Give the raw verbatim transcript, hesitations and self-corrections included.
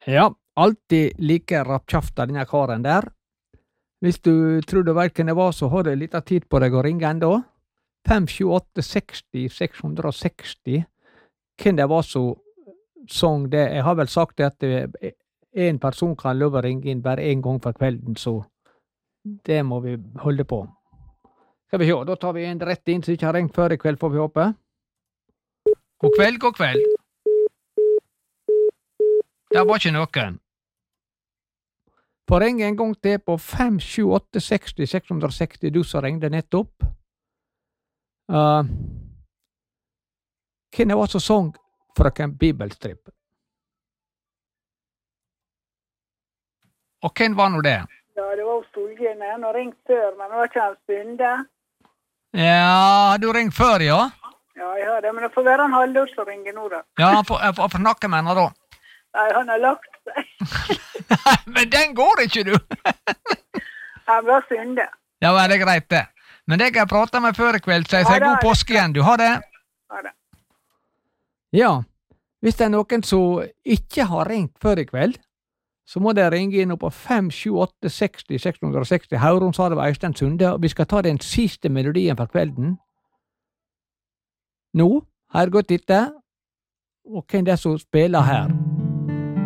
Ja, alltid like rappkjafta denne karen der. Hvis du tror du vet hvem det var, så har du litt tid på deg å ringe enda. fem sju åtte seksti seks hundre og seksti. Hvem det var som sang det? Jeg har vel sagt det at en person kan lov å ringe inn bare en gang for kvelden, så det må vi holde på. Skal vi se, da tar vi en rett inn som ikke har ringt før i kveld, får vi håpe. God kveld, god kveld. Det var ikke noen. Få ringe en gang til på fem sju åtte seksti seks hundre og seksti, du som ringde nettopp. Uh, hvem det var som sang frøken Bibelstrip? Og hvem var nå det? Ja, det var Solgren. Han har ringt før, men det var ikke hans bunde. Ja, du ringt før, ja? Ja, jeg har det, men det får være en halvdår som ringer nå, da. Ja, jeg får, jeg får, jeg får snakke med henne da. Nei, han har lagt seg. Men den går ikke, du! Han var synde. Ja, men det er greit det. Men det kan jeg prate med før i kveld, så jeg sier god påske igjen. Du har det? Ha det. Ja, hvis det er noen som ikke har ringt før i kveld, så må de ringe inn på fem sju åtte seksti seks hundre og seksti. Hauron sa det var Øystein Sunde, og vi skal ta den siste melodien for kvelden. Nå, her gått etter, og hvem det er som spiller her?